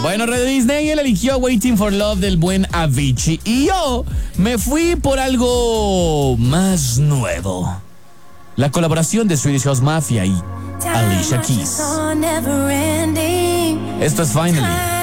Bueno, Radio Disney, él eligió Waiting for Love del buen Avicii. Y yo me fui por algo más nuevo. La colaboración de Swedish House Mafia y Alicia Keys. Esto es Finally.